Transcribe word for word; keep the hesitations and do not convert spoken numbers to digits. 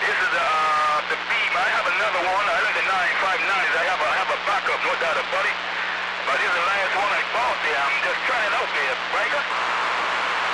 This is the, uh, the beam. I have another one. I think the nine five nines. I have a, I have a backup, no doubt about it. But this is the last one I bought there. I'm just trying it out there, Breaker.